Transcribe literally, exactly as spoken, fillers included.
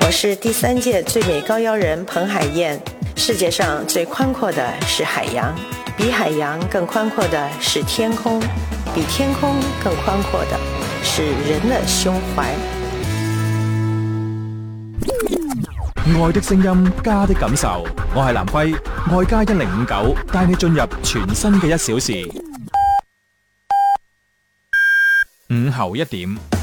我是第三届最美高腰人彭海燕。世界上最宽阔的是海洋，比海洋更寬闊的是天空，比天空更寬闊的是人的胸懷。 愛的聲音，家的感受。我係藍輝，愛家一零五九，帶你進入全新嘅一小時。午後一點。